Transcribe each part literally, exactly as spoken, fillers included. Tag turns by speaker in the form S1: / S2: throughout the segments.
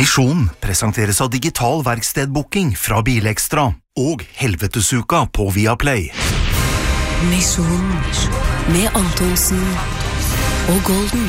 S1: Misjon presenteres av Digital Verkstedbooking fra Bilekstra og Helvetesuka på Viaplay.
S2: Misjon med Antonsen og Golden.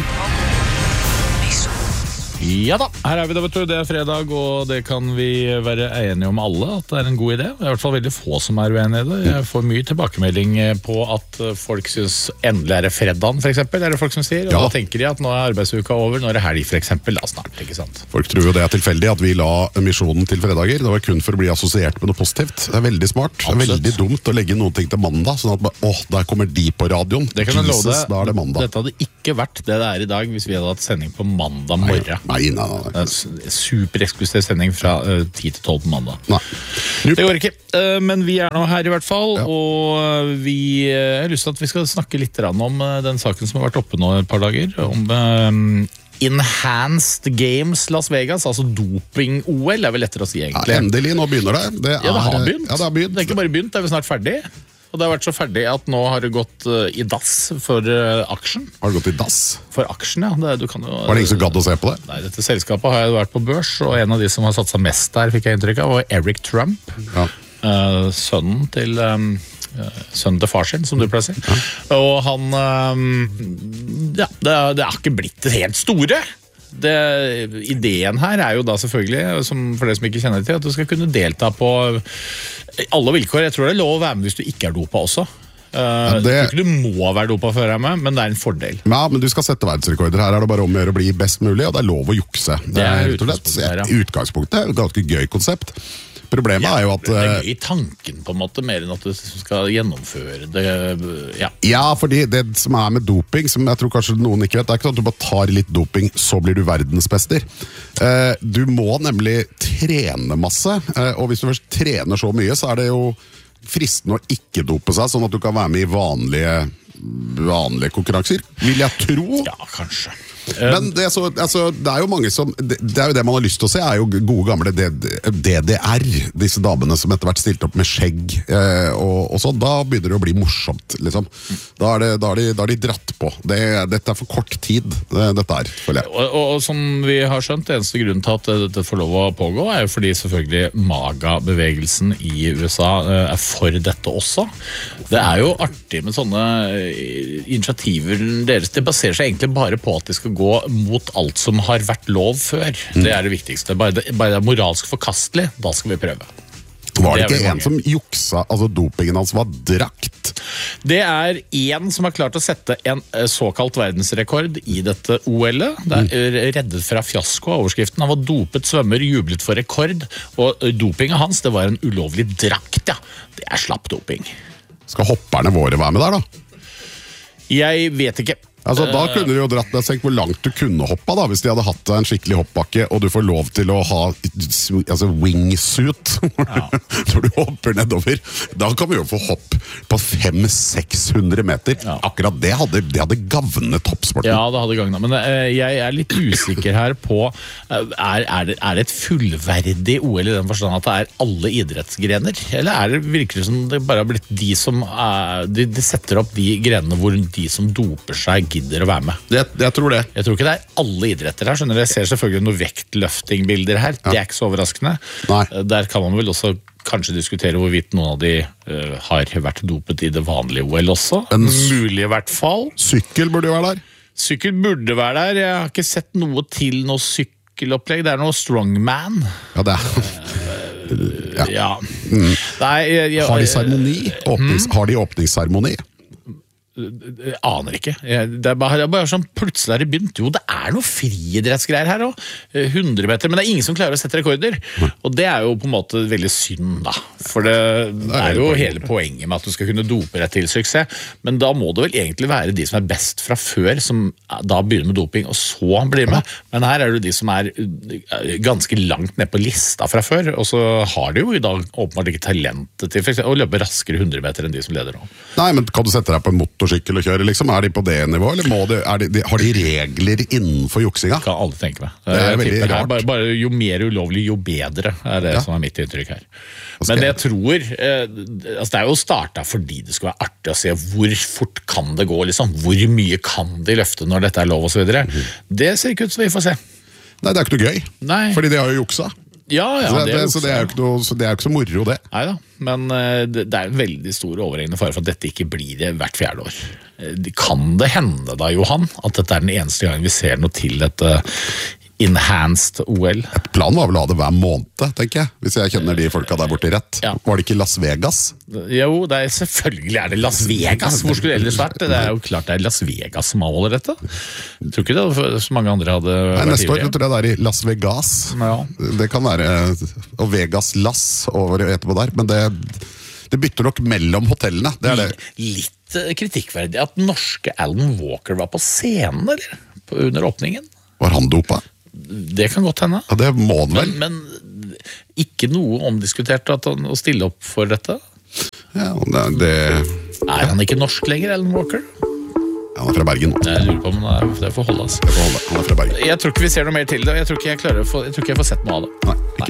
S3: Ja da, her er vi da, vet du. Det er fredag, og det kan vi være enige om alle, at det er en god idé. Det er i hvert fall veldig få som er uenige i det. Jeg får mye tilbakemelding på at folk synes endelig er det fredagen, for eksempel, er det folk som sier. Og ja. Da tenker de at nå er arbeidsuka over, nå er det helg, for eksempel, da snart, ikke sant?
S4: Folk tror jo det er tilfeldig at vi la misjonen til fredager. Det var kun for å bli assosiert med noe positivt. Det er veldig smart. Absolutt. Det er veldig dumt å legge noen ting til mandag, sånn at, åh, der kommer de på radioen.
S3: Det kan jeg love deg.
S4: Da er det mandag.
S3: Dette hadde ikke vært det det er i dag hvis vi hadde hatt sending på mandag morgen.
S4: Nei, nei, nei.
S3: Det er en supereksklusiv sending fra uh, ti til tolv på mandag.
S4: Nei.
S3: Det går ikke, uh, men vi er nå her i hvert fall,
S4: ja.
S3: Og vi uh, har lyst til at vi skal snakke litt om uh, den saken som har vært oppe nå et par dager, om uh, Enhanced Games Las Vegas, altså doping-O L, er vel lettere å si egentlig.
S4: Ja, endelig, nå begynner det. Det, er,
S3: ja, det har begynt.
S4: Ja, det har begynt.
S3: Det er ikke bare begynt, det er vi snart ferdig. Og det har vært så ferdig at nå har det gått uh, i dass for uh, aksjen.
S4: Har det gått i dass?
S3: For aksjen, ja. Det, du kan jo,
S4: var det ingen som gadd å se på det?
S3: Nei, dette selskapet har jo vært på børs, og en av de som har satt seg mest der, fikk jeg inntrykk av, var Eric Trump. Ja. Uh, sønnen til... Um, sønnen til far sin, som du pleier å si. Ja. Og han um, ja, det, det har ikke blitt det helt store. Det, ideen her er jo da selvfølgelig, som for dere som ikke kjenner det til, at du skal kunne delta på alle vilkår. Jeg tror det er lov å være med hvis du ikke er dopa også. Uh, det, jeg tror ikke du må være dopa før jeg er med, men det er en fordel.
S4: Ja, men du skal sette verdensrekorder. Her er det bare om å gjøre å bli best mulig, og det er lov å jukse. Det, det er utgangspunktet, her, ja. Utgangspunktet er et ganske gøy konsept. Problemet
S3: ja,
S4: er jo at
S3: det er gøy i tanken på en måte, mer enn at du skal gjennomføre det. Ja,
S4: ja fordi det som er med doping, som jeg tror kanskje noen ikke vet, det er ikke sånn at du bare tar litt doping, så blir du verdensmester. Du må nemlig trene masse, og hvis du først trener så mye, så er det jo fristende å ikke dope seg, sånn at du kan være med i vanlige, vanlige konkurranser, vil jeg tro.
S3: Ja, kanskje.
S4: Men det er, så, altså, det er jo mange som det, det er jo det man har lyst til å se, er jo gode gamle D D R, disse damene som etter hvert stilte opp med skjegg eh, og, og sånn, da begynner det å bli morsomt liksom. Da er, det, da er, de, da er de dratt på det, dette er for kort tid det, dette er, føler jeg.
S3: Og, og, og som vi har skjønt, det eneste grunnen til at dette får lov å pågå er jo fordi selvfølgelig MAGA-bevegelsen i U S A eh, er for dette også. Det er jo artig med sånne initiativer deres, det baserer seg egentlig bare på at de skal gå mot alt som har vært lov før. Det er det viktigste. Bare det, bare det er moralsk forkastelig, da skal vi prøve.
S4: Var det, det ikke en som juksa, altså dopingen hans var drakt?
S3: Det er en som har klart å sette en såkalt verdensrekord i dette O L-et. Det er reddet fra fiasko av overskriften. Han var dopet svømmer, jublet for rekord, og dopingen hans, det var en ulovlig drakt, ja. Det er slapp doping.
S4: Skal hopperne våre være med der da?
S3: Jeg vet ikke.
S4: Altså, da kunne du jo dratt deg senk hvor langt du kunne hoppa da, hvis de hadde hatt en skikkelig hoppbakke, og du får lov til å ha altså, wingsuit ja. Når du hopper nedover. Da kan vi jo få hopp på fem til seks hundre meter. Ja. Akkurat det hadde, det hadde gavnet toppsporten.
S3: Ja, det hadde gagnet. Men uh, jeg er litt usikker her på, uh, er, er, det, er det et fullverdig O L i den forstand at det er alle idrettsgrener? Eller er det virkelig som det bare har blitt de som, uh, de, de setter opp de grenene hvor de som doper seg gidder å være med.
S4: Det, jeg tror det.
S3: Jeg tror ikke det er alle idretter her. Skjønner du? Jeg ser selvfølgelig noen vektløftingbilder her. Ja. Det er ikke så overraskende. Nei. Der kan man vel også kanskje diskutere hvorvidt noen av de uh, har vært dopet i det vanlige O L også. En mulig i hvert fall.
S4: Sykkel burde jo være der.
S3: Sykkel burde være der. Jeg har ikke sett noe til noe sykkelopplegg. Det er noe strongman.
S4: Ja, det er...
S3: ja. ja. Mm. Nei, jeg, jeg,
S4: har de seremoni? Åpnings, mm. Har de åpningsseremoni?
S3: Jeg aner ikke. Det er bare, det er bare sånn plutselig har det begynt. Jo, det er noe friidrettsgreier her også. hundre meter, men det er ingen som klarer å sette rekorder. Og det er jo på en måte veldig synd da. For det, det er jo hele poenget med at du skal kunne dope deg til suksess. Men da må det vel egentlig være de som er best fra før, som da begynner med doping, og så blir med. Men her er det de som er ganske langt ned på lista fra før, og så har de jo i dag åpenbart ikke talentet til for eksempel, å løpe raskere hundre meter enn de som leder nå.
S4: Nei, men kan du sette deg på en motor motorsykkel å kjøre, liksom? Er de på det nivået, eller må de, er de, har de regler innenfor juksinga?
S3: Kan aldri tenke meg.
S4: Det er veldig rart.
S3: Bare, bare jo mer ulovlig, jo bedre er det ja. Som er mitt inntrykk her. Men jeg tror, eh, altså det er jo startet fordi det skulle være artig å se hvor fort kan det gå, liksom. Hvor mye kan de løfte når dette er lov og så videre. Mm. Det ser ikke ut som vi får se.
S4: Nei, det er ikke noe gøy.
S3: Nei.
S4: Fordi de har jo juksa.
S3: Ja, ja,
S4: så, det,
S3: det er
S4: så, det er jo ikke noe, så det er jo ikke så moro, det.
S3: Neida, men uh, det, det er en veldig stor overhengende fare for at dette ikke blir det hvert fjerde år. Uh, kan det hende da, Johan, at dette er den eneste gangen vi ser noe til dette enhanced O L?
S4: Planen var vel å ha det hver måned, tenker jeg. Hvis jeg kjenner de folka der borte rett.
S3: Ja.
S4: Var det ikke Las Vegas?
S3: Jo, det er, selvfølgelig er det Las Vegas. Hvor skulle det ellers vært? Det er jo klart det er Las Vegas som avholder dette. Jeg tror ikke det er så mange andre hadde
S4: Nei,
S3: vært
S4: neste år tror jeg det er i Las Vegas.
S3: Ja.
S4: Det kan være og Vegas Las over etterpå der, men det, det bytter nok mellom hotellene. Det er det.
S3: Litt kritikkverdig at norske Alan Walker var på scenen, eller? Under åpningen.
S4: Var han dopa?
S3: Det kan godt hende.
S4: Ja, det må han vel.
S3: Men, men ikke noe omdiskutert at han, å stille opp for dette?
S4: Ja, det, det...
S3: Er han ikke norsk lenger, Alan Walker?
S4: Ja, han er fra Bergen.
S3: Jeg lurer på om det får holde, altså.
S4: Det får holde. Han er fra Bergen.
S3: Jeg tror ikke vi ser noe mer til det, og jeg tror ikke jeg, klarer å få, jeg tror ikke jeg får sett noe av det.
S4: Nei, ikke